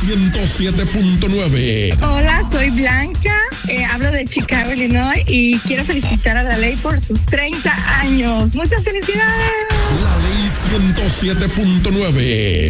107.9. Hola, soy Blanca, hablo de Chicago, Illinois, y quiero felicitar a La Ley por sus 30 años. ¡Muchas felicidades! La Ley 107.9.